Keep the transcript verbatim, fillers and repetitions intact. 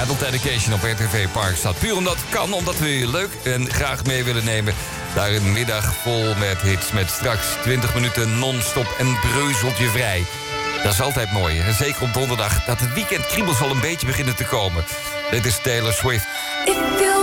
Adult Education op R T V Park staat. Puur omdat het kan, omdat we je leuk en graag mee willen nemen. Daar een middag vol met hits, met straks twintig minuten non-stop en breuzeltje vrij. Dat is altijd mooi, en zeker op donderdag, dat het weekend kriebels al een beetje beginnen te komen. Dit is Taylor Swift. Ik wil